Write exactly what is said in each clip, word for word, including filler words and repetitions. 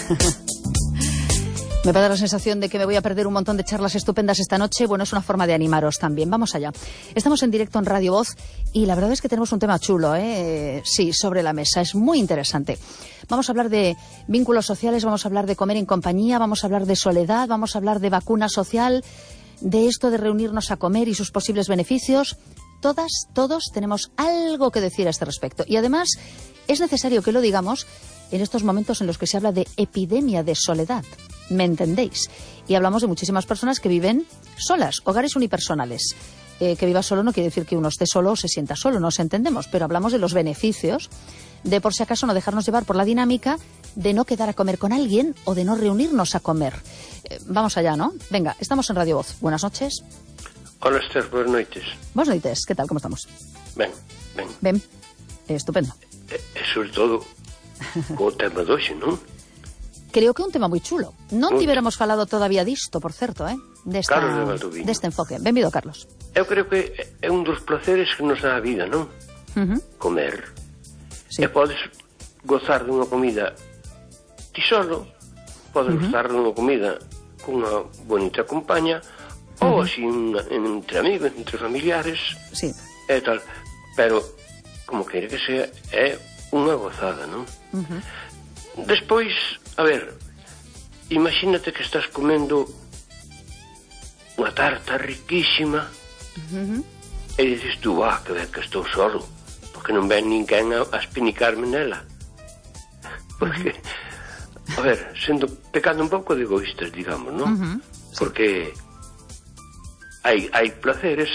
Me va a dar la sensación de que me voy a perder un montón de charlas estupendas esta noche. Bueno, es una forma de animaros también. Vamos allá. Estamos en directo en Radio Voz y la verdad es que tenemos un tema chulo, ¿eh? Sí, sobre la mesa. Es muy interesante. Vamos a hablar de vínculos sociales, vamos a hablar de comer en compañía, vamos a hablar de soledad, vamos a hablar de vacuna social, de esto de reunirnos a comer y sus posibles beneficios. Todas, todos tenemos algo que decir a este respecto. Y además es necesario que lo digamos en estos momentos en los que se habla de epidemia de soledad. ¿Me entendéis? Y hablamos de muchísimas personas que viven solas, hogares unipersonales. Eh, que viva solo no quiere decir que uno esté solo o se sienta solo, nos entendemos, pero hablamos de los beneficios de, por si acaso, no dejarnos llevar por la dinámica de no quedar a comer con alguien o de no reunirnos a comer. Eh, vamos allá, ¿no? Venga, estamos en Radio Voz. Buenas noches. Hola, Esther, buenas noites. Buenas noites, ¿qué tal? ¿Cómo estamos? Ben, ben. Ben, eh, estupendo. E, e sobre todo, co tema de hoxe, non? Creo que é un tema moi chulo. Non tiveramos falado todavía disto, por certo, eh? Desta, deste enfoque. Benvido, Carlos. Eu creo que é un dos placeres que nos dá a vida, non? Uh-huh. Comer. Sí. E podes gozar dunha comida ti solo, podes uh-huh. gozar dunha comida cunha bonita compaña, uh-huh. ou así entre amigos, entre familiares, sí. e tal. Pero, como queira que sea, é unha gozada, non? Uh-huh. Despois, a ver, imagínate que estás comendo unha tarta riquísima uh-huh. e dices tú, ah, que ben que estou solo, porque non ven ninguén a, a espinicarme nela. Porque, uh-huh. a ver, sendo pecando un pouco de egoístas, digamos, non? Uh-huh. Sí. Porque hai, hai placeres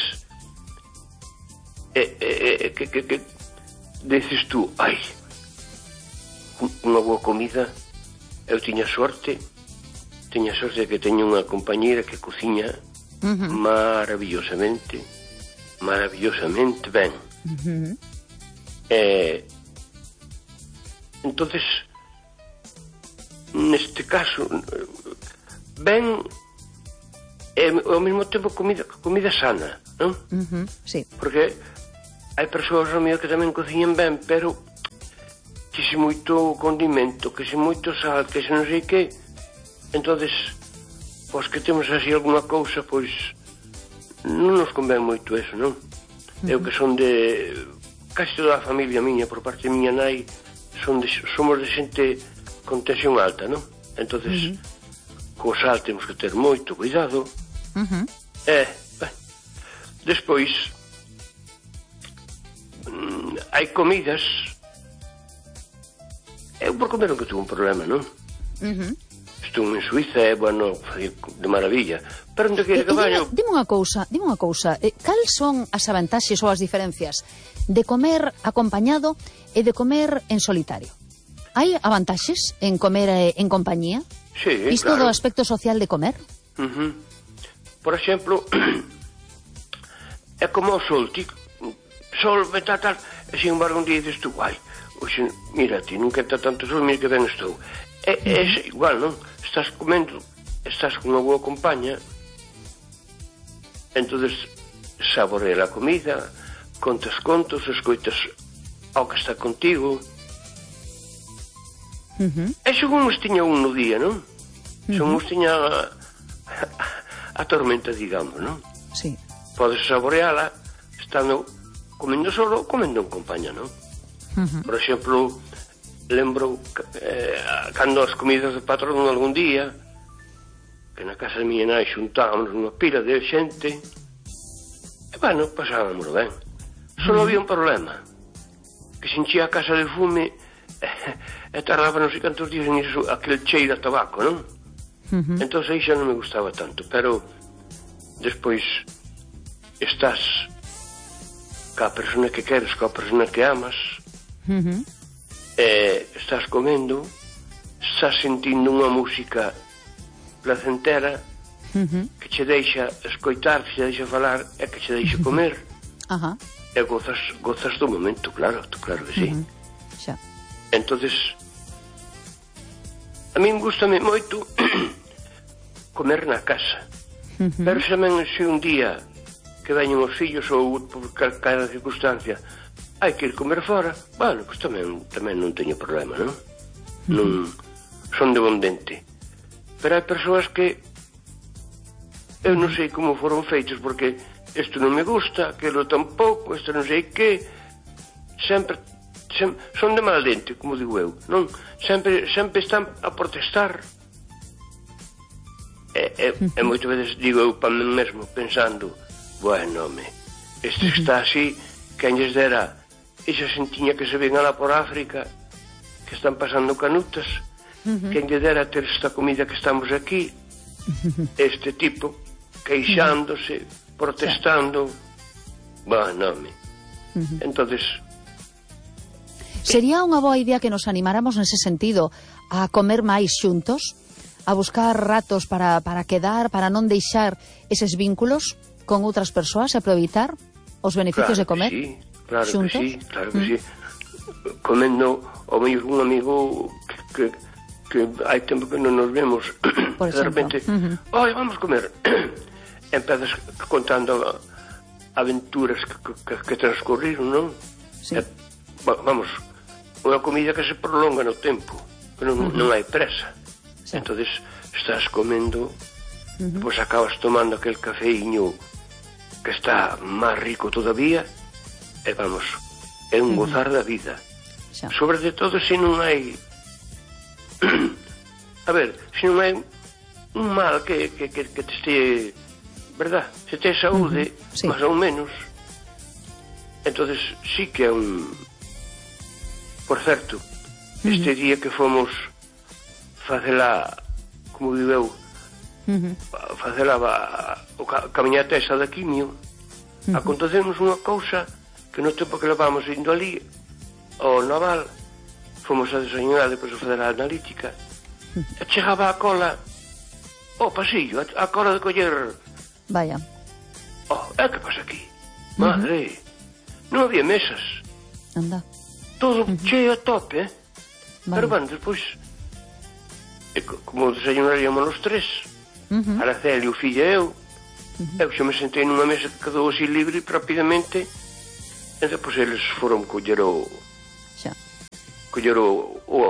e, e, e que, que, que dices tú, ai, unha boa comida, eu tiña sorte, tiña sorte de que teño unha compañeira que cociña uh-huh. maravillosamente, maravillosamente ben. Uh-huh. Eh, entonces, neste caso, ben, é ao mesmo tempo comida, comida sana, non? Uh-huh. Sí. Porque hai persoas ao mío que tamén cociñan ben, pero que se moito condimento, que se moito sal, que se non sei que, entonces, pois que temos así alguna cousa, pois non nos convén moito eso, non? Uh-huh. Eu que son de casi toda a familia miña, por parte de miña nai, son de, somos de xente con tensión alta, non? Entonces, uh-huh. co sal temos que ter moito cuidado. Uh-huh. E, ben, despois, mm, hai comidas. Eu por comer non que tuve un problema, non? Uh-huh. Estou en Suiza, é bueno, de maravilla. Pero onde quere eh, que vaya... Dime, dime unha cousa, dime unha cousa. Eh, cal son as avantaxes ou as diferencias de comer acompañado e de comer en solitario? Hai avantaxes en comer eh, en compañía? Sí, Isto claro. do aspecto social de comer? Uh-huh. Por exemplo, é como o sol, ti sol, tal, tal, e sin embargo un día dices tú, ai, oxe, mira, ti non quenta tanto sol, mira que ben estou. É, é igual, non? Estás comendo, estás con unha boa compañía, entonces saborea a comida, contas contos, escoitas ao que está contigo. Uh-huh. E según uns tiña un no día, non? Uh-huh. Según uns tiña a, a tormenta, digamos, non? Sí. Podes saboreala estando comendo solo ou comendo en compañía, non? Uh-huh. Por exemplo, lembro eh, cando as comidas de patrón algún día, que na casa de miña nai xuntábamos unha pila de xente, e bueno, pasábamos ben. Solo había un problema, que se enchía a casa de fume e tardaba non sei cantos días en iso, aquel cheiro a tabaco, non? Uh-huh. Entón aí xa non me gustaba tanto, pero despois estás ca persona que queres, ca persona que amas, uh-huh. e estás comendo, estás sentindo unha música placentera, uh-huh. que che deixa escoitar, que che deixa falar e que che deixa comer. Ajá. E gozas, gozas do momento, claro, claro que sí. Uh-huh. Xa. Entonces, a min gustame moito comer na casa. Uh-huh. Pero xa men se un día que veñen os fillos ou por calquera circunstancia hai que ir comer fora, bueno, pois tamén, tamén non teño problema, non? Uh-huh. Non son de bon dente. Pero hai persoas que eu non sei como foron feitos, porque isto non me gusta, aquilo tampouco, isto non sei que, sempre, sempre son de mal dente, como digo eu, non? Sempre, sempre están a protestar. E, e, e moitas veces digo eu para mí mesmo, pensando, bueno, home, este está así, quen lles dera esa xentiña que se ven alá por África, que están pasando canutas, quen lle dera ter esta comida que estamos aquí, este tipo queixándose, protestando, bueno, home. Entonces, sería unha boa idea que nos animáramos nese sentido a comer máis xuntos, a buscar ratos para, para quedar, para non deixar eses vínculos con outras persoas e aproveitar os beneficios claro de comer sí, claro xuntos. Que sí, claro que mm. sí. Comendo o mellor un amigo que, que, que hai tempo que non nos vemos, por de repente, uh-huh. oi, vamos comer. Empezas contando aventuras que, que, que transcorriron, non? Sí. E, vamos, unha comida que se prolonga no tempo, que non, uh-huh. non hai presa. Sí. Entonces estás comendo, uh-huh. pois acabas tomando aquel cafeíño que está máis rico todavía, e vamos, é un uh-huh. gozar da vida. Sí. Sobre de todo se non hai a ver, se non hai un mal que, que, que, que te este, verdad, se te saúde, uh-huh. sí. máis ou menos, entonces sí que é un, por certo, uh-huh. este día que fomos facela, como digo eu, uh-huh. facela o camiñata esa da quimio, uh-huh. acontecemos unha cousa que no tempo que levamos indo ali ao naval, fomos a desayunar depois de fazer a analítica, uh-huh. e chegaba a cola ao pasillo, a, a cola de coller. Vaya. Oh, é que pasa aquí? Uh-huh. Madre, non había mesas. Anda. Todo uh-huh. cheo a tope, eh? Vale. Pero bueno, despois, e como desayunaríamos os tres, uh-huh. Araceli, o fillo e eu, uh-huh. eu xa me sentei nunha mesa que quedou así libre rapidamente, e depois eles foron coller o xa coller o, o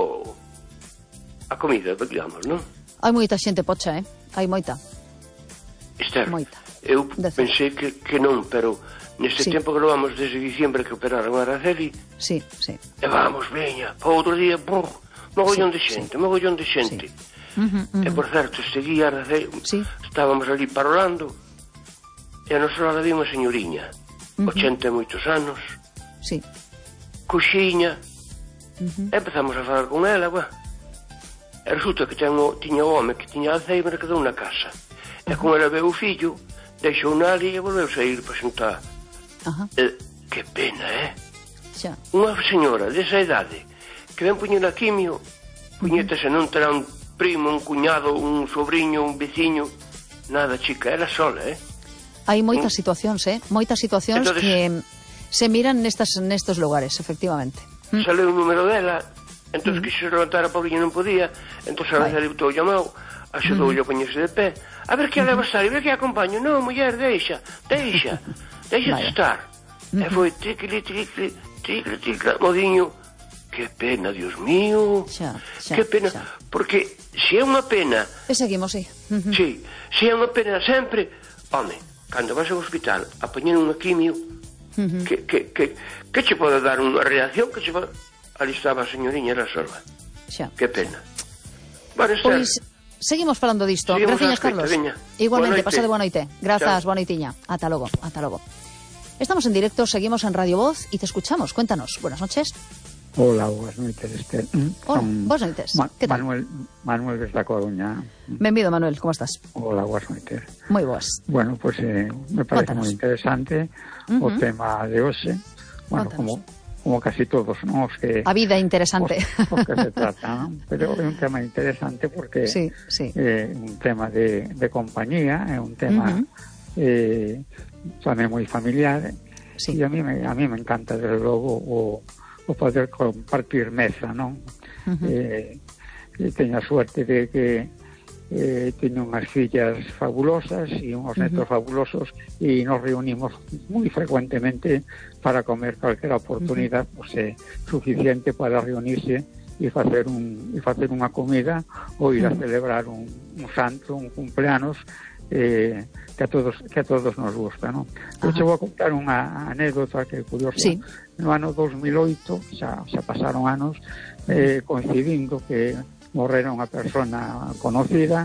a comida, digamos, non? Hai moita xente pocha, eh? Hai moita. Esther, moita. Eu pensei que, que non, pero neste sí. tempo que lo vamos desde diciembre que operaron a Araceli, sí, sí. E vamos, veña, para outro día, brr, mogollón sí, de xente, sí. mogollón de xente. Sí. Uh-huh, uh-huh. E por certo, este día Araceli, sí. estábamos ali parolando, e a nosa hora vi unha señoriña, uh-huh. ochenta e moitos anos, sí. coxiña, uh-huh. e empezamos a falar con ela, buah. E resulta que tengo, tiña o home que tiña Alzheimer que deu na casa. Uh-huh. E con ela veu o fillo, deixou na ali e volveu a ir para xuntar. Uh-huh. E, que pena, eh? Xa. Unha señora desa idade que ven puñer a quimio, puñetase, uh-huh. non terá un primo, un cuñado, un sobrinho, un veciño, nada, chica, era sola, eh? Hai moitas mm. situacións, eh? Moitas situacións entonces, que se miran nestas, nestos lugares, efectivamente. Mm. Sale o número dela, entón mm. quixo levantar a pobriña non podía, entón a veces le botou o llamado, axudoulle mm. a poñerse de pé, a ver que a leva estar, e ver que a acompaño, non, muller, deixa, deixa, deixa de estar. Mm-hmm. E foi triqui, triqui, triqui, triqui, modiño, que pena, Dios mío, xa, xa, que pena, xa. Porque se é unha pena, e seguimos, sí. Mm-hmm. Sí, se é unha pena sempre, home, cando vas ao hospital a poñer unha quimio, uh-huh. que, que, que, que che pode dar unha reacción, que che pode... Ali estaba a señoriña, era sola. Xa. Que pena. Bueno, pois seguimos falando disto. Gracias, Carlos. Veña. Igualmente, pasa de boa noite. Grazas, boa noitiña. Ata logo, ata logo. Estamos en directo, seguimos en Radio Voz y te escuchamos. Cuéntanos. Buenas noches. Hola, buenas noites, Esther. Hola, buenas noites. Ma que tal? Manuel, Manuel desde a Coruña. Benvido, Manuel, como estás? Hola, buenas noites. Moi boas. Bueno, pues eh, me parece moi interesante uh-huh. o tema de hoxe. Bueno, como, como casi todos, ¿no? Os que, a vida interesante. Os, os que se trata, ¿no? Pero é un tema interesante porque sí, sí. é eh, un tema de, de compañía, é un tema uh-huh. eh, tamén moi familiar. Sí. E a mí, me, a mí me encanta, desde logo, o o poder compartir mesa, non? Uh-huh. Eh, e teño a suerte de que eh, teño unhas fillas fabulosas e unhos netos uh-huh. fabulosos e nos reunimos moi frecuentemente para comer. Calquera oportunidade uh-huh. pues, é suficiente para reunirse e facer un e facer unha comida ou ir a celebrar un, un santo, un cumpleanos eh, que a todos que a todos nos gusta, non? Eu che vou a contar unha anécdota que é curiosa. Sí. No ano dos mil oito, xa, xa pasaron anos, eh, coincidindo que morrera unha persona conocida,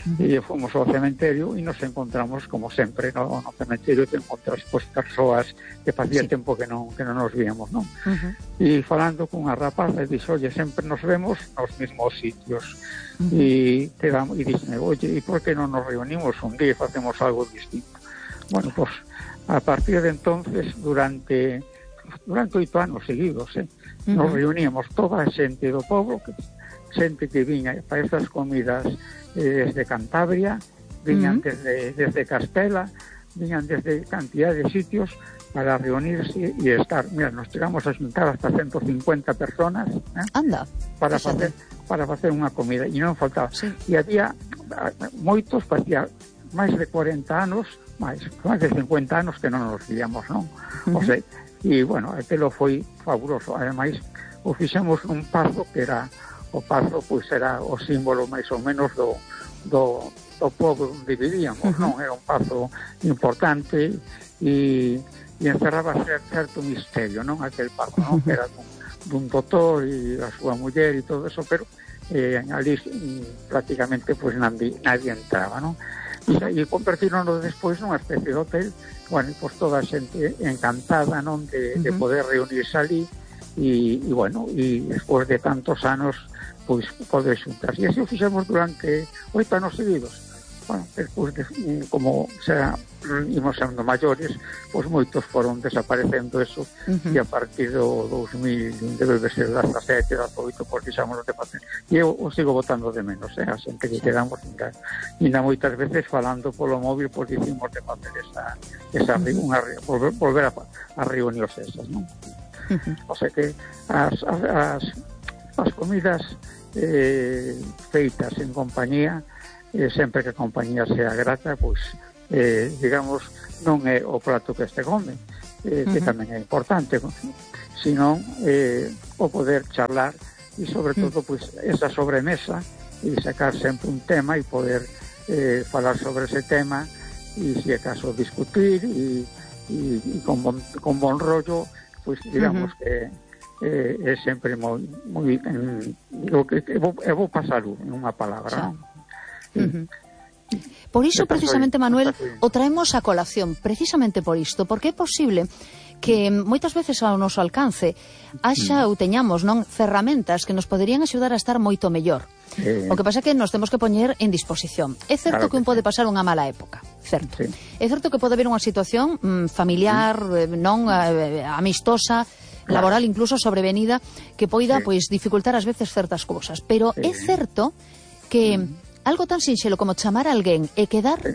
e fomos ao cementerio e nos encontramos, como sempre, no, no cementerio te encontras pues, persoas que facía sí. tempo que non, que non nos víamos, non? Uh-huh. E falando cunha rapaza, dixo, oye, sempre nos vemos nos mismos sitios. Uh-huh. E te vamos, e dixme, oye, e por que non nos reunimos un día e facemos algo distinto? Bueno, pues, a partir de entonces, durante durante oito anos seguidos, eh, uh-huh. nos reuníamos toda a xente do povo, que, xente que viña para estas comidas eh, desde Cantabria, viñan uh-huh. desde, desde Castela, viñan desde cantidad de sitios para reunirse e estar. Mira, nos chegamos a xuntar hasta ciento cincuenta personas eh, Anda, para facer para facer unha comida, e non faltaba. Sí. E había moitos, facía máis de cuarenta anos, máis, máis de cincuenta anos que non nos víamos, non? Uh-huh. O sea, e, bueno, aquilo foi fabuloso. Ademais, o fixemos un pazo que era o pazo, pois era o símbolo máis ou menos do, do, do povo onde vivíamos, uh-huh. non? Era un pazo importante e, e encerraba certo misterio, non? Aquel pazo, non? Que era dun, dun doutor e a súa muller e todo eso, pero eh, ali prácticamente pois nadie, nadie entraba, non? E, e convertirono despois nunha especie de hotel, bueno, pois toda a xente encantada, non? De, uh-huh. de poder reunirse ali e, e bueno, e despois de tantos anos pois poder xuntar. E así o fixemos durante oito anos seguidos. Bueno, despois de, como xa imos sendo maiores, pois moitos foron desaparecendo eso, uh-huh. e a partir do dos mil, debe ser dezasete, dezoito, pois fixamos de facer. E eu o sigo botando de menos, eh, a xente que quedamos, ainda, ainda moitas veces falando polo móvil, pois dicimos de facer esa, esa uh-huh. unha, volver, volver a, a reunións esas, non? Uh-huh. O sea que as, as, as comidas eh, feitas en compañía, eh, sempre que a compañía sea grata, pois, eh, digamos, non é o prato que este come, eh, que uh-huh. tamén é importante, sino eh, o poder charlar e, sobre uh-huh. todo, pois, esa sobremesa e sacar sempre un tema e poder eh, falar sobre ese tema e, se acaso, discutir e, e, e con, bon, con bon rollo, pois, digamos uh-huh. que Eh, é sempre moi, moi en, digo que é vou, é vou pasalo en unha palabra, non? Uh-huh. Por iso, precisamente, Manuel, o traemos a colación, precisamente por isto, porque é posible que moitas veces ao noso alcance haxa ou teñamos, non, ferramentas que nos poderían axudar a estar moito mellor. Eh, o que pasa é que nos temos que poñer en disposición. É certo claro que, que un pode pasar unha mala época, certo. Sí. É certo que pode haber unha situación mm, familiar, mm. non eh, amistosa, laboral, incluso sobrevenida, que poida, sí. pois, dificultar ás veces certas cousas. Pero sí. é certo que mm. algo tan sinxelo como chamar a alguén e quedar sí.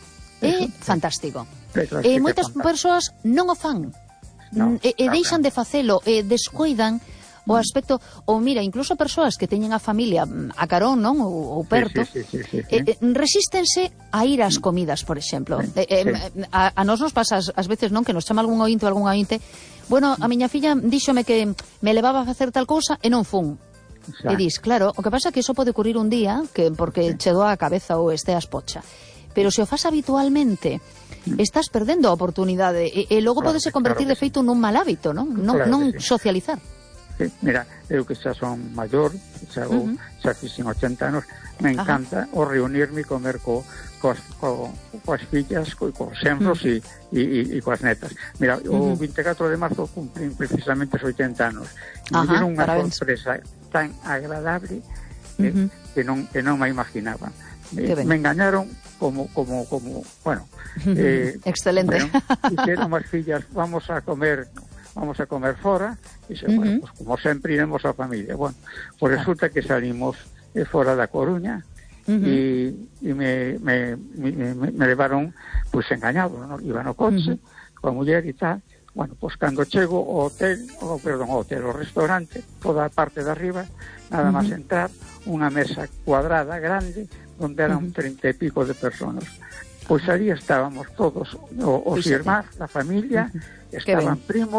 é sí. fantástico. Sí, e moitas persoas non o fan. No, e, e deixan de facelo, e descuidan o aspecto, ou mira, incluso persoas que teñen a familia a carón, non, ou, ou perto, sí, sí, sí, sí, sí. Eh, resístense a ir ás comidas, por exemplo. Sí, eh, eh, sí. a, a nos nos pasa ás veces, non, que nos chama algún ointe ou algún ointe, bueno, a miña filla díxome que me levaba a facer tal cousa e non fun. Exacto. E dis, claro, o que pasa é que iso pode ocurrir un día, que porque sí. che doa a cabeza ou esteas pocha. Pero se o fas habitualmente, estás perdendo a oportunidade e, e logo claro, podese convertir claro de feito sí. nun mal hábito, non? Non, claro non sí. socializar. Sí, mira, eu que xa son maior, xa, uh-huh. xa fixen ochenta anos, me encanta Ajá. o reunirme e comer co, coas, co, coas fillas, co, cos xenros uh-huh. e, e, e coas netas. Mira, uh-huh. o vinte e catro de marzo cumprín precisamente os oitenta anos. E me dieron unha sorpresa tan agradable que, uh-huh. que, non, que non me imaginaba. Me, me engañaron como, como, como, bueno... Eh, Excelente. Bueno, hicieron as fillas, vamos a comer... vamos a comer fora, e se, uh-huh. bueno, pues, como sempre iremos a familia. Bueno, pues resulta que salimos eh, fora da Coruña uh-huh. e, e me, me, me, me levaron pues engañado, ¿no? Iba no coche uh-huh. coa muller e tal. Bueno, pues cando chego ao hotel, o, perdón, ao hotel, ao restaurante, toda a parte de arriba, nada uh-huh. máis entrar, unha mesa cuadrada grande, onde eran uh-huh. treinta e pico de personas. Pois ali estábamos todos, o, os irmáns, a familia, uh-huh. estaban primos,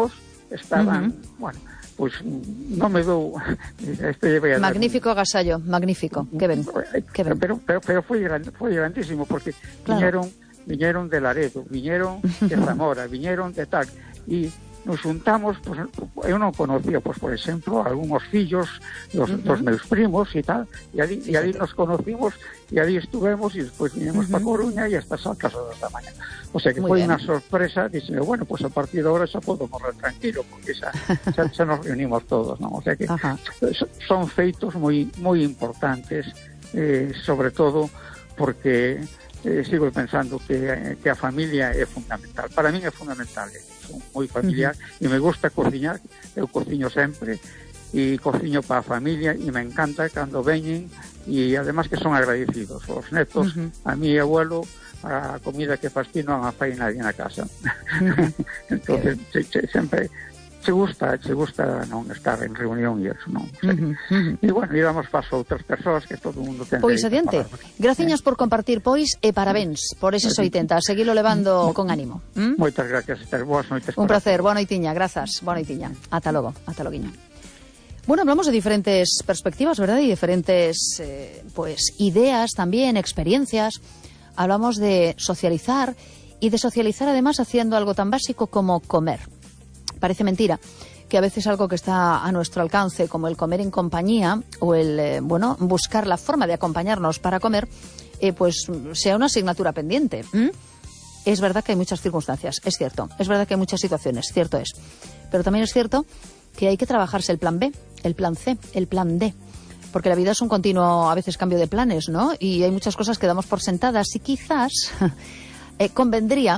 estaban, uh-huh. bueno, pois non me dou este magnífico dar... agasallo, magnífico, que ben, que ben. Pero, pero, pero foi, foi grandísimo porque claro. viñeron viñeron de Laredo, viñeron de Zamora, viñeron de tal, e nos juntamos, pues, eu non conocía, pues, por exemplo, algúns fillos dos, uh-huh. dos meus primos e tal, e ali, e ali nos conocimos e ali estuvemos e despois viñemos uh-huh. para Coruña e hasta as altas horas da mañá. O sea que foi unha sorpresa, dixeme, bueno, pues a partir de agora xa podo morrer tranquilo porque xa, xa, xa nos reunimos todos, non? O sea que uh-huh. son feitos moi moi importantes, eh, sobre todo porque eh, sigo pensando que, que a familia é fundamental. Para min é fundamental, eh. Son moi familiar uh-huh. e me gusta cociñar, eu cociño sempre e cociño para a familia e me encanta cando veñen e además que son agradecidos os netos, uh-huh. a mi abuelo a comida que faz ti non a fai nadie na casa. Uh-huh. Entonces se, se, sempre se gusta, se gusta non estar en reunión e eso, non? O sea, uh-huh, uh-huh. E bueno, e damos paso a outras persoas que todo o mundo ten. Pois adiante. Graciñas eh. por compartir, pois, e parabéns por eses oitenta. A seguilo levando con ánimo. ¿Mm? Moitas gracias, Esther. Boas noites. Un placer. Boa noitiña. Grazas. Boa noitiña. Ata logo. Ata loguiño. Bueno, hablamos de diferentes perspectivas, ¿verdad? Y diferentes, eh, pues, ideas también, experiencias. Hablamos de socializar y de socializar además haciendo algo tan básico como comer. Parece mentira que a veces algo que está a nuestro alcance, como el comer en compañía o el, eh, bueno, buscar la forma de acompañarnos para comer, eh, pues sea una asignatura pendiente. ¿Mm? Es verdad que hay muchas circunstancias, es cierto. Es verdad que hay muchas situaciones, cierto es. Pero también es cierto que hay que trabajarse el plan B, el plan C, el plan D. Porque la vida es un continuo, a veces, cambio de planes, ¿no? Y hay muchas cosas que damos por sentadas y quizás eh, convendría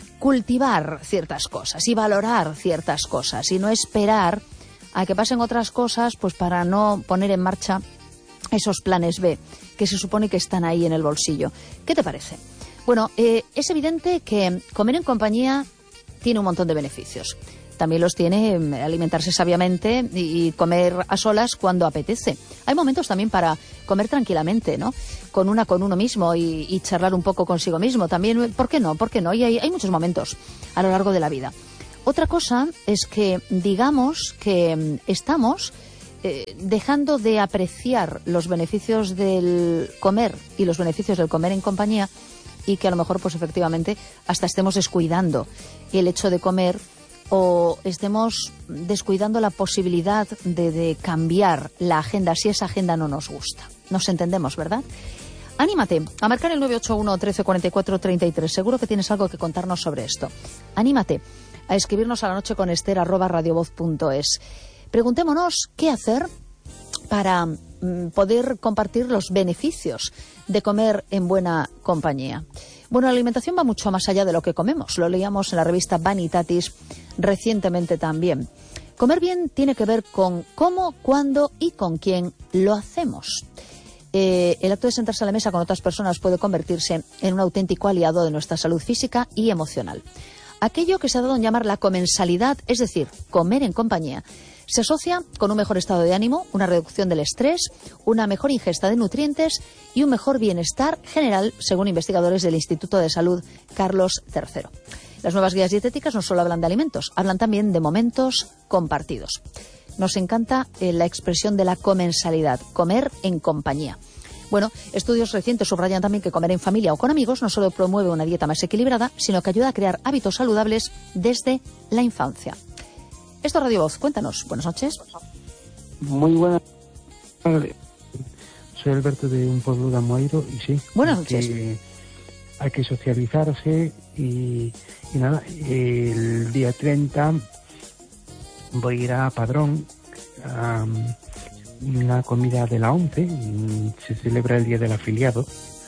cultivar ciertas cosas y valorar ciertas cosas y no esperar a que pasen otras cosas pues para no poner en marcha esos planes B que se supone que están ahí en el bolsillo. ¿Qué te parece? Bueno, eh, es evidente que comer en compañía tiene un montón de beneficios. También los tiene alimentarse sabiamente y comer a solas cuando apetece. Hay momentos también para comer tranquilamente, ¿no? Con una, con uno mismo y, y charlar un poco consigo mismo. También, ¿por qué no? ¿Por qué no? Y hay, hay muchos momentos a lo largo de la vida. Otra cosa es que digamos que estamos eh, dejando de apreciar los beneficios del comer y los beneficios del comer en compañía y que a lo mejor, pues efectivamente, hasta estemos descuidando el hecho de comer o estemos descuidando la posibilidad de, de cambiar la agenda si esa agenda no nos gusta. Nos entendemos, ¿verdad? Anímate a marcar el nueve ocho uno, trece, cuarenta y cuatro, treinta y tres. Seguro que tienes algo que contarnos sobre esto. Anímate a escribirnos a la noche con Esther arroba radiovoz punto es. Preguntémonos qué hacer para mm, poder compartir los beneficios de comer en buena compañía. Bueno, la alimentación va mucho más allá de lo que comemos. Lo leíamos en la revista Vanitatis recientemente también. Comer bien tiene que ver con cómo, cuándo y con quién lo hacemos. Eh, el acto de sentarse a la mesa con otras personas puede convertirse en un auténtico aliado de nuestra salud física y emocional. Aquello que se ha dado en llamar la comensalidad, es decir, comer en compañía, se asocia con un mejor estado de ánimo, una reducción del estrés, una mejor ingesta de nutrientes y un mejor bienestar general, según investigadores del Instituto de Salud Carlos tercero. Las nuevas guías dietéticas no solo hablan de alimentos, hablan también de momentos compartidos. Nos encanta eh, la expresión de la comensalidad, comer en compañía. Bueno, estudios recientes subrayan también que comer en familia o con amigos no solo promueve una dieta más equilibrada, sino que ayuda a crear hábitos saludables desde la infancia. Esto es Radio Voz, cuéntanos. Buenas noches. Muy buenas tardes. Soy Alberto de un pueblo de Amoeiro y sí. Buenas noches. Que hay que socializarse y, y nada, el día treinta voy a ir a Padrón a una comida de la once, se celebra el Día del Afiliado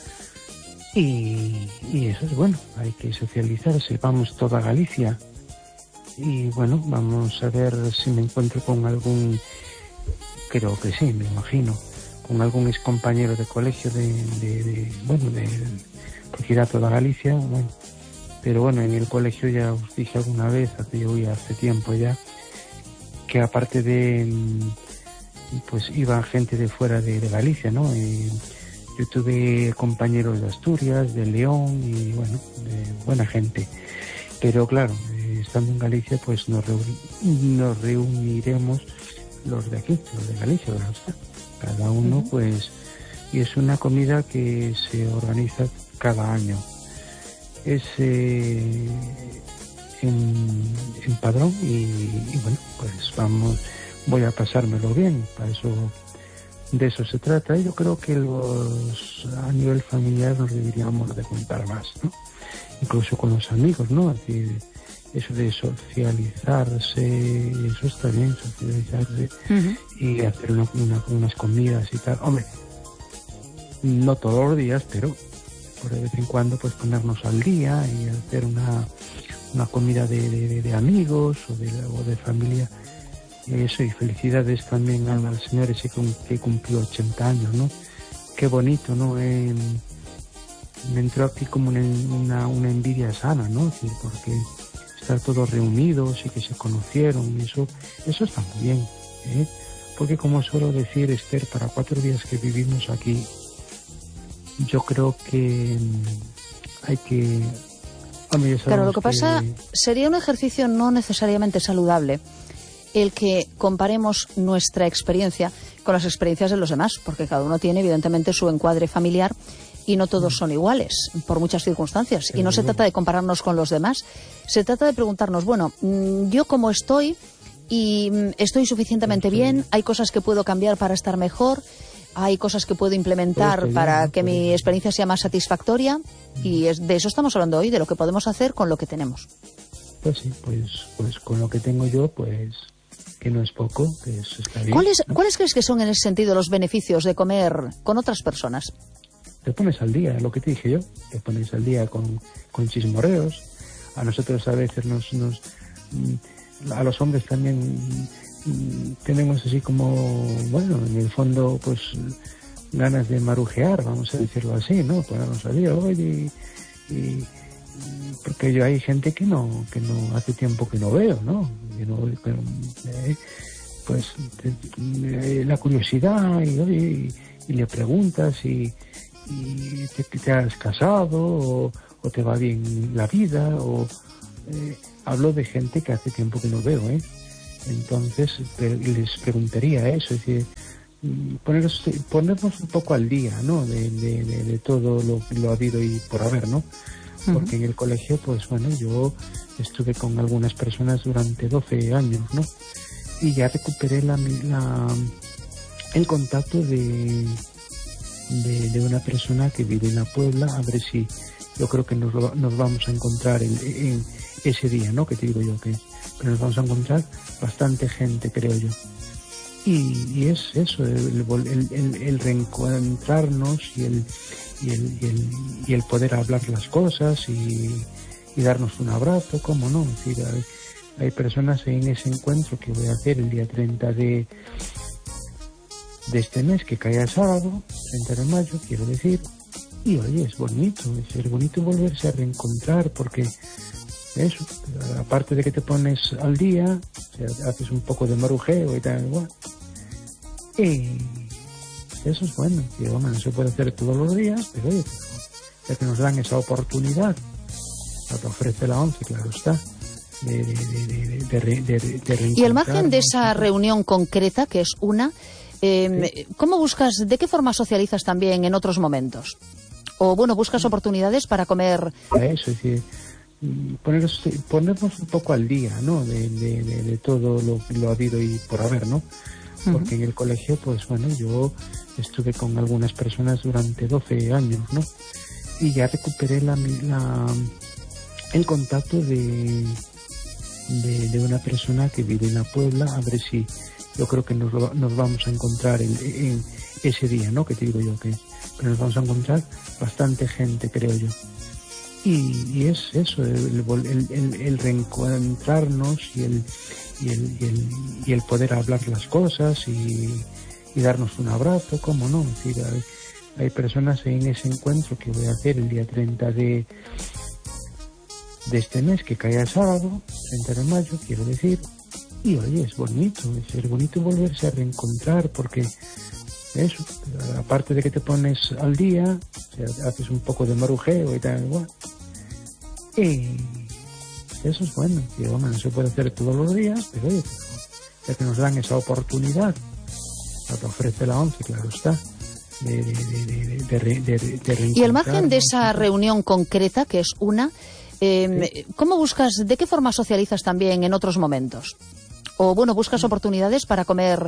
y, y eso es bueno, hay que socializarse, vamos toda Galicia. Y bueno, vamos a ver si me encuentro con algún, creo que sí, me imagino, con algún ex compañero de colegio de, de, de bueno, de, porque irá toda Galicia, bueno, pero bueno, en el colegio ya os dije alguna vez, hace, hoy hace tiempo ya, que aparte de, pues iba gente de fuera de, de Galicia, ¿no? Y yo tuve compañeros de Asturias, de León y bueno, de buena gente, pero claro, estando en Galicia, pues nos, reuni nos reuniremos los de aquí, los de Galicia, ¿verdad? Cada uno, uh-huh. pues, y es una comida que se organiza cada año. Es eh, en, en Padrón y, y bueno, pues vamos, voy a pasármelo bien, para eso, de eso se trata. Y yo creo que los a nivel familiar nos deberíamos de contar más, ¿no? Incluso con los amigos, ¿no? Es decir, eso de socializarse, eso está bien, socializarse uh-huh. y hacer una, una, unas comidas y tal. Hombre, no todos los días, pero por de vez en cuando pues ponernos al día y hacer una, una comida de, de, de amigos o de, o de familia. Eso, y felicidades también al señor ese que cumplió ochenta años, ¿no? Qué bonito, ¿no? Eh, me entró aquí como una, una, una envidia sana, ¿no? Sí, porque estar todos reunidos y que se conocieron, eso, eso está muy bien, ¿eh? Porque como suelo decir, Esther, para cuatro días que vivimos aquí, yo creo que hay que... Hombre, claro, lo que, que pasa sería un ejercicio no necesariamente saludable el que comparemos nuestra experiencia con las experiencias de los demás, porque cada uno tiene evidentemente su encuadre familiar y no todos son iguales, por muchas circunstancias. Y no se trata de compararnos con los demás, se trata de preguntarnos, bueno, yo cómo estoy y estoy suficientemente bien, hay cosas que puedo cambiar para estar mejor, hay cosas que puedo implementar para que mi experiencia sea más satisfactoria, y es, de eso estamos hablando hoy, de lo que podemos hacer con lo que tenemos. Pues sí, pues, pues con lo que tengo yo, pues que no es poco, que eso está bien. ¿Cuáles, ¿no? ¿Cuáles crees que son en ese sentido los beneficios de comer con otras personas? Te pones al día, lo que te dije yo, te pones al día con, con chismorreos. A nosotros a veces nos, nos a los hombres también tenemos así como, bueno, en el fondo, pues ganas de marujear, vamos a decirlo así, ¿no? Ponernos al día hoy y, y porque yo hay gente que no que no hace tiempo que no veo, ¿no? Que no que, eh, pues te, eh, la curiosidad y, y, y le preguntas y, y te, te has casado o, o te va bien la vida o eh, hablo de gente que hace tiempo que no veo, ¿eh? Entonces les preguntaría eso, es decir, ponernos, ponernos un poco al día, ¿no? De, de, de, de todo lo, lo habido y por haber, ¿no? Porque uh-huh. en el colegio, pues bueno, yo estuve con algunas personas durante doce años, ¿no? Y ya recuperé la, la el contacto de, de, de una persona que vive en la Puebla, a ver si yo creo que nos, nos vamos a encontrar en, en ese día, ¿no? Que te digo yo que nos vamos a encontrar bastante gente, creo yo. Y, y es eso, el, el, el, el reencontrarnos y el, y, el, y, el, y el poder hablar las cosas y, y darnos un abrazo, ¿cómo no? Es decir, hay, hay personas en ese encuentro que voy a hacer el día treinta de, de este mes, que cae a sábado, treinta de mayo, quiero decir, y oye, es bonito, es bonito volverse a reencontrar, porque eso, aparte de que te pones al día, o sea, haces un poco de marujeo y tal, igual. Y eso es bueno, que bueno, no se puede hacer todos los días, pero oye, ya que nos dan esa oportunidad, la que ofrece la ONCE, claro está, de, de, de, de, de, de, de y al margen de esa reunión concreta, que es una, eh, ¿sí? ¿Cómo buscas, de qué forma socializas también en otros momentos? O bueno, buscas oportunidades para comer. Eso, es decir, ponernos, ponernos un poco al día, ¿no? De, de, de, de todo lo, lo habido y por haber, ¿no? Porque uh-huh. en el colegio, pues bueno, yo estuve con algunas personas durante doce años, ¿no? Y ya recuperé la, la el contacto de, de, de una persona que vive en la Puebla, a ver si yo creo que nos, nos vamos a encontrar en, en ese día, ¿no? Que te digo yo que pero nos vamos a encontrar bastante gente, creo yo. Y, y es eso, el, el, el, el reencontrarnos y el, y, el, y, el, y el poder hablar las cosas y, y darnos un abrazo, ¿cómo no? Es decir, hay, hay personas en ese encuentro que voy a hacer el día treinta de, de este mes, que cae a sábado, treinta de mayo, quiero decir, y oye, es bonito, es bonito volverse a reencontrar, porque eso, aparte de que te pones al día, o sea, haces un poco de marujeo y tal, igual. Y eso es bueno, que bueno, no se puede hacer todos los días, pero oye, ya que nos dan esa oportunidad, la que ofrece la ONCE, claro está, de, de, de, de, de, de, de y al margen de esa reunión concreta, que es una, eh, sí. ¿cómo buscas, de qué forma socializas también en otros momentos? O bueno, buscas oportunidades para comer